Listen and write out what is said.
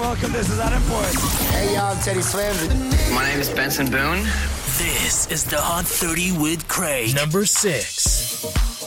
welcome. This is Unimportant. Hey, y'all, I'm Teddy Swims. My name is Benson Boone. This is the Hot 30 with Craig. Number 6.